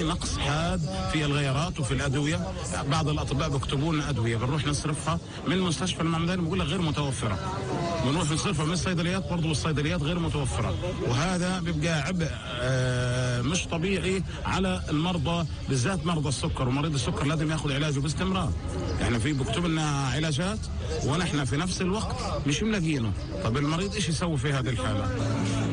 نقص حاد في الغيارات وفي الادويه. بعض الاطباء بيكتبوا لنا ادويه بنروح نصرفها من مستشفى المعمداني بيقول لك غير متوفره، بنروح نصرفها من الصيدليات برضه والصيدليات غير متوفره، وهذا بيبقى عبء مش طبيعي على المرضى، بالذات مرضى السكر. ومريض السكر لازم ياخذ علاجه باستمرار. يعني في بكتب لنا علاجات ونحن في نفس الوقت مش ملاقيينه. طب المريض ايش يسوي في هذه الحاله؟